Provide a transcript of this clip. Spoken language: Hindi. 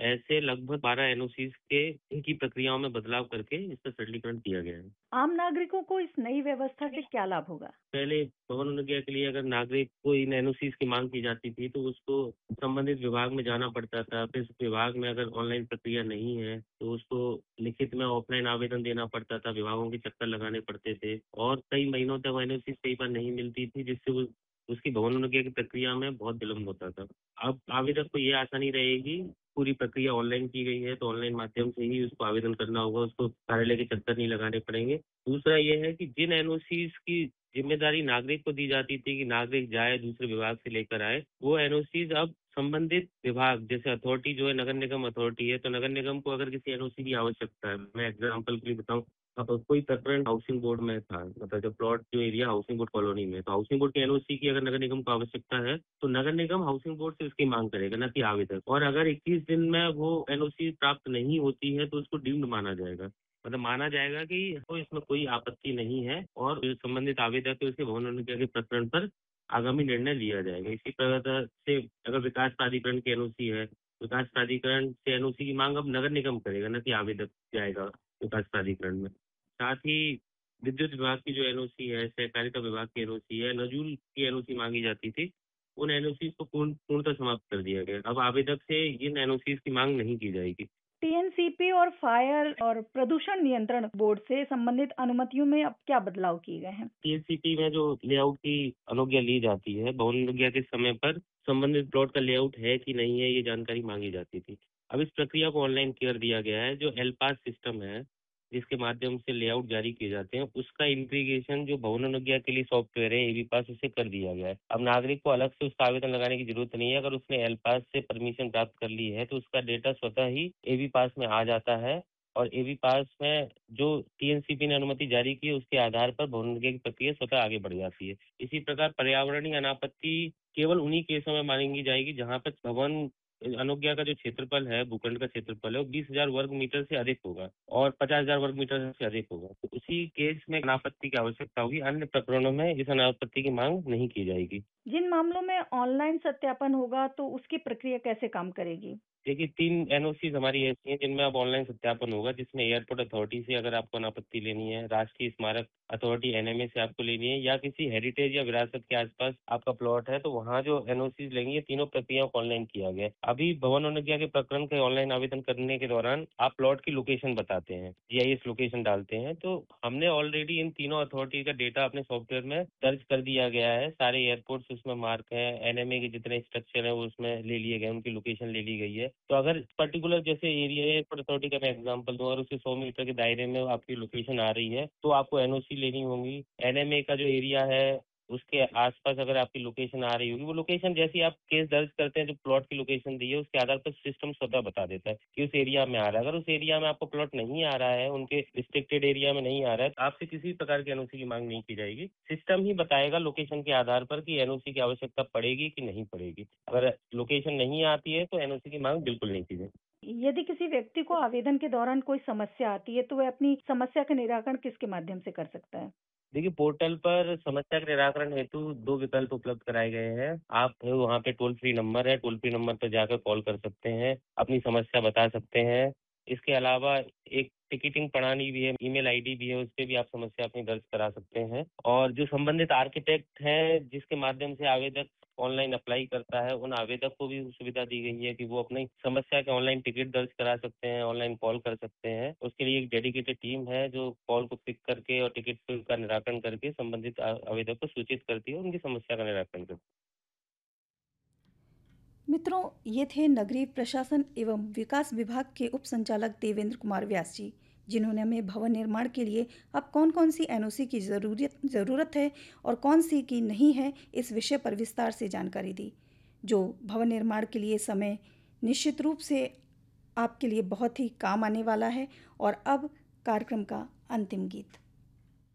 ऐसे लगभग 12 एनओसीज के इनकी प्रक्रियाओं में बदलाव करके इसका सरलीकरण किया गया है। आम नागरिकों को इस नई व्यवस्था से क्या लाभ होगा? पहले भवन अनुज्ञा के लिए अगर नागरिक को इन एनओसीज की मांग की जाती थी तो उसको संबंधित विभाग में जाना पड़ता था। फिर उस विभाग में अगर ऑनलाइन प्रक्रिया नहीं है तो उसको लिखित में ऑफलाइन आवेदन देना पड़ता था, विभागों के चक्कर लगाने पड़ते थे और कई महीनों तक वो एनओसीज कई बार नहीं मिलती थी, जिससे वो उसकी भवन अनुज्ञा की प्रक्रिया में बहुत विलम्ब होता था। अब आवेदक को ये आसानी रहेगी, पूरी प्रक्रिया ऑनलाइन की गई है तो ऑनलाइन माध्यम से ही उसको आवेदन करना होगा, उसको कार्यालय के चक्कर नहीं लगाने पड़ेंगे। दूसरा ये है कि जिन एनओसीज की जिम्मेदारी नागरिक को दी जाती थी कि नागरिक जाए दूसरे विभाग से लेकर आए, वो एनओसीज अब संबंधित विभाग जैसे अथॉरिटी जो है नगर निगम अथॉरिटी है, तो नगर निगम को अगर किसी एनओसी की आवश्यकता है, मैं एग्जांपल के लिए बताऊं, अब कोई प्रकरण हाउसिंग बोर्ड में था, मतलब जो प्लॉट जो एरिया हाउसिंग बोर्ड कॉलोनी में, तो हाउसिंग बोर्ड की एनओसी की अगर नगर निगम को आवश्यकता है तो नगर निगम हाउसिंग बोर्ड से उसकी मांग करेगा, न कि आवेदक। और अगर 21 दिन में वो एनओसी प्राप्त नहीं होती है तो उसको डीम्ड माना जाएगा, मतलब माना जाएगा कि तो इसमें कोई आपत्ति नहीं है और जो संबंधित आवेदक है उसके भवन अनुज्ञा के प्रकरण पर आगामी निर्णय लिया जाएगा। इसी प्रकार से अगर विकास प्राधिकरण की एनओसी है, विकास प्राधिकरण से एनओसी की मांग अब नगर निगम करेगा, न कि आवेदक जाएगा विकास प्राधिकरण में। साथ ही विद्युत विभाग की जो एनओसी है, सहकारिता विभाग की एनओसी है, नजूल की एनओसी मांगी जाती थी, उन एनओसी को पूर्णतः समाप्त कर दिया गया। अब आवेदक से इन एनओसी की मांग नहीं की जाएगी। टीएनसीपी और फायर और प्रदूषण नियंत्रण बोर्ड से संबंधित अनुमतियों में अब क्या बदलाव किए गए हैं? टीएनसीपी में जो लेआउट की अनुज्ञा ली जाती है, भवन अनुज्ञा के समय पर संबंधित प्लॉट का लेआउट है कि नहीं है, ये जानकारी मांगी जाती थी। अब इस प्रक्रिया को ऑनलाइन कर दिया गया है। जो एलपास सिस्टम है, जिसके माध्यम से लेआउट जारी किए जाते हैं, उसका इंटीग्रेशन जो भवन अनुज्ञा के लिए सॉफ्टवेयर है एबीपास, उसे कर दिया गया है। अब नागरिक को अलग से उसका आवेदन लगाने की जरूरत नहीं है। अगर उसने एलपास से परमिशन प्राप्त कर ली है तो उसका डेटा स्वतः ही एबीपास में आ जाता है और एबी पास में जो टीएनसीपी ने अनुमति जारी की है उसके आधार पर भवन अनुज्ञा की प्रक्रिया स्वतः आगे बढ़ जाती है। इसी प्रकार पर्यावरणीय अनापत्ति केवल उन्हीं केसों में मांगी जाएगी जहां पर भवन अनुज्ञा का जो क्षेत्रफल है, भूखंड का क्षेत्रफल है, वो 20,000 वर्ग मीटर से अधिक होगा और 50,000 वर्ग मीटर से अधिक होगा, तो उसी केस में अनापत्ति की आवश्यकता होगी। अन्य प्रकरणों में इस अनापत्ति की मांग नहीं की जाएगी। जिन मामलों में ऑनलाइन सत्यापन होगा तो उसकी प्रक्रिया कैसे काम करेगी? देखिए 3 एनओसीज हमारी ऐसी हैं जिनमें अब ऑनलाइन सत्यापन होगा, जिसमें एयरपोर्ट अथॉरिटी से अगर आपको अनापत्ति लेनी है, राष्ट्रीय स्मारक अथॉरिटी एनएमए से आपको लेनी है, या किसी हेरिटेज या विरासत के आसपास आपका प्लॉट है तो वहाँ जो एनओसीज लेंगी, ये तीनों प्रक्रियाओं को ऑनलाइन किया गया है। अभी भवन अनुज्ञा के प्रकरण के ऑनलाइन आवेदन करने के दौरान आप प्लॉट की लोकेशन बताते हैं, जीआईएस लोकेशन डालते हैं, तो हमने ऑलरेडी इन तीनों अथॉरिटी का डेटा अपने सॉफ्टवेयर में दर्ज कर दिया गया है। सारे एयरपोर्ट्स उसमें मार्क है, एनएमए के जितने स्ट्रक्चर है वो उसमें ले लिए गए, उनकी लोकेशन ले ली गई है। तो अगर पर्टिकुलर जैसे एरिया एयरपोर्ट अथॉरिटी का मैं एग्जांपल दूं, अगर उसके 100 मीटर के दायरे में आपकी लोकेशन आ रही है तो आपको एनओसी लेनी होगी। एनएमए का जो एरिया है उसके आसपास अगर आपकी लोकेशन आ रही होगी, वो लोकेशन जैसी आप केस दर्ज करते हैं, जो प्लॉट की लोकेशन दी है उसके आधार पर सिस्टम स्वतः बता देता है कि उस एरिया में आ रहा है। अगर उस एरिया में आपको प्लॉट नहीं आ रहा है, उनके रिस्ट्रिक्टेड एरिया में नहीं आ रहा है, तो आपसे किसी प्रकार की एनओसी की मांग नहीं की जाएगी। सिस्टम ही बताएगा लोकेशन के आधार पर कि एनओसी की आवश्यकता पड़ेगी कि नहीं पड़ेगी। अगर लोकेशन नहीं आती है तो एनओसी की मांग बिल्कुल नहीं की जाएगी। यदि किसी व्यक्ति को आवेदन के दौरान कोई समस्या आती है तो वह अपनी समस्या का निराकरण किसके माध्यम से कर सकता है? देखिए पोर्टल पर समस्या के निराकरण हेतु 2 विकल्प उपलब्ध कराए गए हैं। आप वहाँ पे टोल फ्री नंबर है, टोल फ्री नंबर पर जाकर कॉल कर सकते हैं, अपनी समस्या बता सकते हैं। इसके अलावा एक टिकटिंग प्रणाली भी है, ईमेल आईडी भी है, उस पे भी आप समस्या अपनी दर्ज करा सकते हैं। और जो संबंधित आर्किटेक्ट हैं जिसके माध्यम से आवेदक ऑनलाइन अप्लाई करता है, उन आवेदक को भी सुविधा दी गई है कि वो अपनी समस्या के ऑनलाइन टिकट दर्ज करा सकते हैं, ऑनलाइन कॉल कर सकते हैं। उसके लिए एक डेडिकेटेड टीम है जो कॉल को पिक करके और टिकट का निराकरण करके संबंधित आवेदक को सूचित करती है, उनकी समस्या का निराकरण करती है। मित्रों, ये थे नगरीय प्रशासन एवं विकास विभाग के उप संचालक देवेंद्र कुमार व्यास जी, जिन्होंने हमें भवन निर्माण के लिए अब कौन-कौन सी एनओसी की ज़रूरत है और कौन सी की नहीं है, इस विषय पर विस्तार से जानकारी दी, जो भवन निर्माण के लिए समय निश्चित रूप से आपके लिए बहुत ही काम आने वाला है। और अब कार्यक्रम का अंतिम गीत।